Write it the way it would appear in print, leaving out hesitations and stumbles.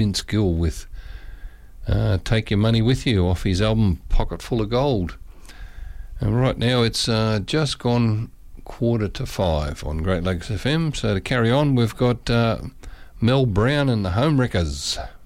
Vince Gill with Take Your Money With You off his album Pocket Full of Gold. And right now it's just gone 4:45 on Great Lakes FM. So to carry on, we've got Mel Brown and the Home Wreckers.